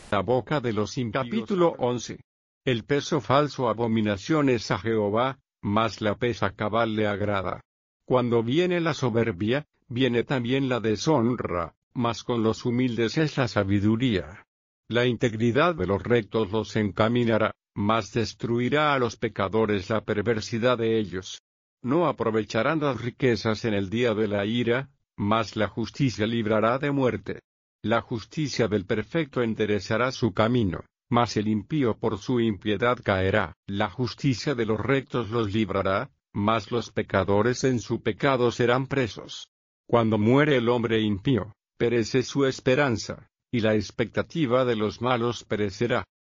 La boca de los impíos. Capítulo 11. El peso falso abominación es a Jehová, mas la pesa cabal le agrada. Cuando viene la soberbia, viene también la deshonra, mas con los humildes es la sabiduría. La integridad de los rectos los encaminará, mas destruirá a los pecadores la perversidad de ellos. No aprovecharán las riquezas en el día de la ira, mas la justicia librará de muerte. La justicia del perfecto enderezará su camino, mas el impío por su impiedad caerá. La justicia de los rectos los librará, mas los pecadores en su pecado serán presos. Cuando muere el hombre impío, perece su esperanza, y la expectativa de los malos perecerá.